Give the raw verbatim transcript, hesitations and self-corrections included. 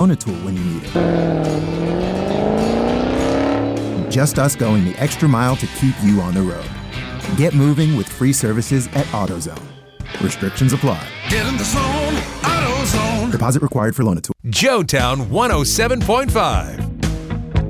Loan-A-Tool when you need it. Just us going the extra mile to keep you on the road. Get moving with free services at AutoZone. Restrictions apply. Get in the zone, AutoZone. Deposit required for Loan-A-Tool. Joetown one oh seven point five.